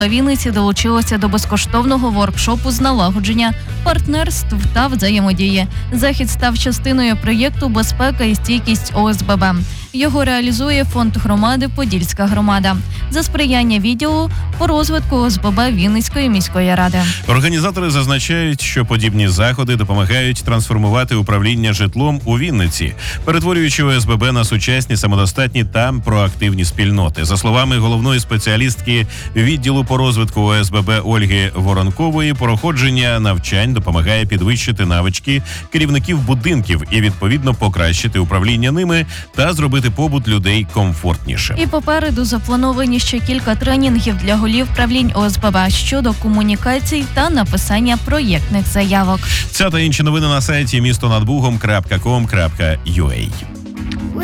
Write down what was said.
Вінниці долучилося до безкоштовного воркшопу з налагодження партнерств та взаємодії. Захід став частиною проєкту «Безпека і стійкість ОСББ». Його реалізує фонд громади «Подільська громада» за сприяння відділу по розвитку ОСББ Вінницької міської ради. Організатори зазначають, що подібні заходи допомагають трансформувати управління житлом у Вінниці, перетворюючи ОСББ на сучасні, самодостатні та проактивні спільноти. За словами головної спеціалістки відділу по розвитку ОСББ Ольги Воронкової, проходження навчань допомагає підвищити навички керівників будинків і, відповідно, покращити управління ними та зробити побут людей комфортнішим. І попереду заплановані ще кілька тренінгів для голів правлінь ОСББ щодо комунікацій та написання проєктних заявок. Ця та інші новини на сайті містонадбугом.com.ua.